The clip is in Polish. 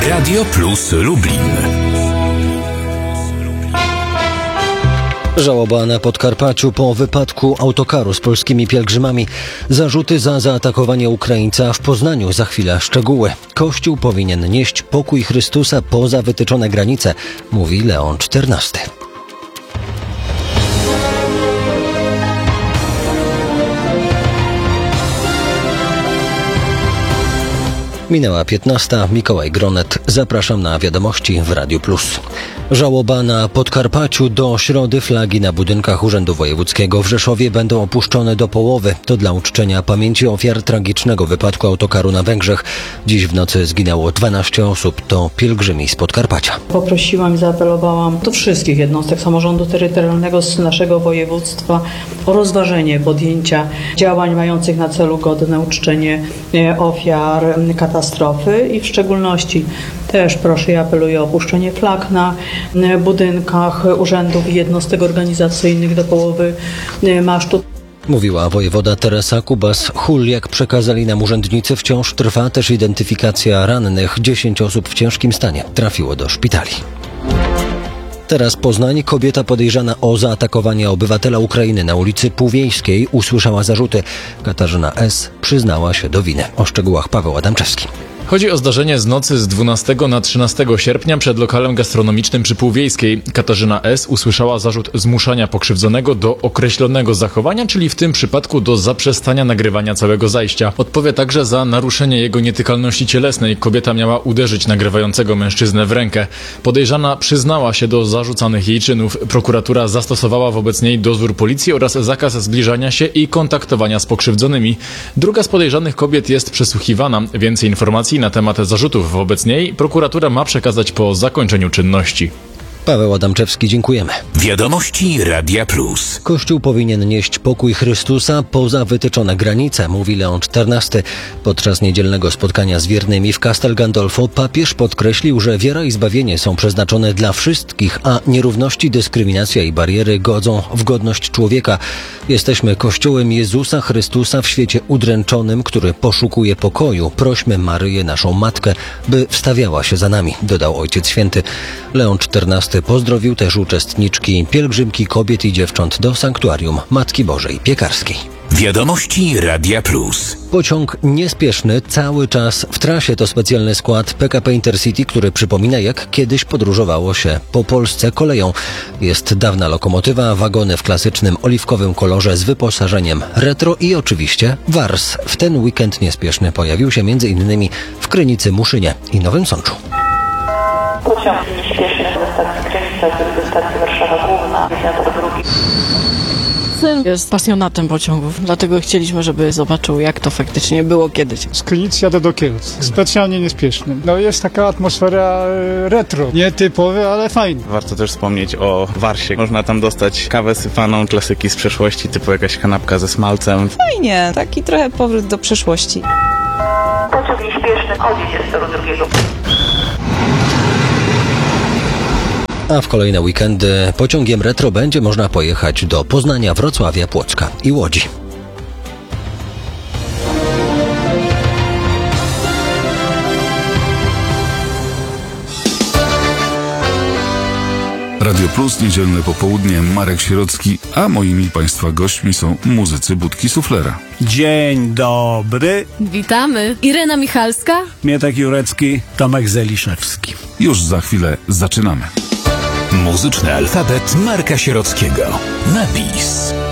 Radio Plus Lublin. Żałoba na Podkarpaciu po wypadku autokaru z polskimi pielgrzymami. Zarzuty za zaatakowanie Ukraińca w Poznaniu. Za chwilę szczegóły. Kościół powinien nieść pokój Chrystusa poza wytyczone granice, mówi Leon XIV. Minęła 15. Mikołaj Gronet. Zapraszam na wiadomości w Radiu Plus. Żałoba na Podkarpaciu. Do środy flagi na budynkach Urzędu Wojewódzkiego w Rzeszowie będą opuszczone do połowy. To dla uczczenia pamięci ofiar tragicznego wypadku autokaru na Węgrzech. Dziś w nocy zginęło 12 osób. To pielgrzymi z Podkarpacia. Poprosiłam i zaapelowałam do wszystkich jednostek samorządu terytorialnego z naszego województwa o rozważenie podjęcia działań mających na celu godne uczczenie ofiar katastrofy i w szczególności też proszę i apeluję o opuszczenie flag na budynkach urzędów i jednostek organizacyjnych do połowy masztu. Mówiła wojewoda Teresa Kubas-Hul. Jak przekazali nam urzędnicy, wciąż trwa też identyfikacja rannych. 10 osób w ciężkim stanie trafiło do szpitali. Teraz Poznań. Kobieta podejrzana o zaatakowanie obywatela Ukrainy na ulicy Półwiejskiej usłyszała zarzuty. Katarzyna S. przyznała się do winy. O szczegółach Paweł Adamczewski. Chodzi o zdarzenie z nocy z 12 na 13 sierpnia przed lokalem gastronomicznym przy Półwiejskiej. Katarzyna S. usłyszała zarzut zmuszania pokrzywdzonego do określonego zachowania, czyli w tym przypadku do zaprzestania nagrywania całego zajścia. Odpowie także za naruszenie jego nietykalności cielesnej. Kobieta miała uderzyć nagrywającego mężczyznę w rękę. Podejrzana przyznała się do zarzucanych jej czynów. Prokuratura zastosowała wobec niej dozór policji oraz zakaz zbliżania się i kontaktowania z pokrzywdzonymi. Druga z podejrzanych kobiet jest przesłuchiwana. Więcej informacji na temat zarzutów wobec niej prokuratura ma przekazać po zakończeniu czynności. Paweł Adamczewski, dziękujemy. Wiadomości Radia Plus. Kościół powinien nieść pokój Chrystusa poza wytyczone granice, mówi Leon XIV. Podczas niedzielnego spotkania z wiernymi w Castel Gandolfo papież podkreślił, że wiara i zbawienie są przeznaczone dla wszystkich, a nierówności, dyskryminacja i bariery godzą w godność człowieka. Jesteśmy Kościołem Jezusa Chrystusa w świecie udręczonym, który poszukuje pokoju. Prośmy Maryję, naszą Matkę, by wstawiała się za nami, dodał Ojciec Święty. Leon XIV pozdrowił też uczestniczki pielgrzymki kobiet i dziewcząt do sanktuarium Matki Bożej Piekarskiej. Wiadomości Radia Plus. Pociąg niespieszny cały czas w trasie. To specjalny skład PKP Intercity, który przypomina, jak kiedyś podróżowało się po Polsce koleją. Jest dawna lokomotywa, wagony w klasycznym oliwkowym kolorze z wyposażeniem retro i oczywiście wars. W ten weekend niespieszny pojawił się m.in. w Krynicy, Muszynie i Nowym Sączu. Pociąg nieśpieszny ze stacji Krynica do stacji Warszawa Główna, do drugi. Syn jest pasjonatem pociągów, dlatego chcieliśmy, żeby zobaczył, jak to faktycznie było kiedyś. Z Krynicy jadę do Kielc, specjalnie niespiesznym. No jest taka atmosfera retro, nietypowa, ale fajna. Warto też wspomnieć o Warsie. Można tam dostać kawę syfaną, klasyki z przeszłości, typu jakaś kanapka ze smalcem. Fajnie, taki trochę powrót do przeszłości. Pociąg nieśpieszny chodzi się z toru drugiego. A w kolejne weekendy pociągiem retro będzie można pojechać do Poznania, Wrocławia, Płocka i Łodzi. Radio Plus, niedzielne popołudnie, Marek Sierocki, a moimi Państwa gośćmi są muzycy Budki Suflera. Dzień dobry. Witamy. Irena Michalska, Mietek Jurecki, Tomek Zeliszewski. Już za chwilę zaczynamy. Muzyczny alfabet Marka Sierockiego. Na bis.